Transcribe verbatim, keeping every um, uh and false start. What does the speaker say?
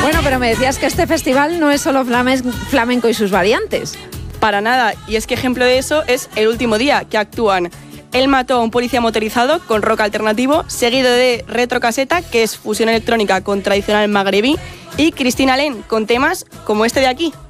Bueno, pero me decías que este festival no es solo flamenco y sus variantes. Para nada, y es que ejemplo de eso es El Último Día, que actúan Él mató a un policía motorizado con rock alternativo, seguido de Retrocaseta, que es fusión electrónica con tradicional magrebí, y Cristina Len con temas como este de aquí.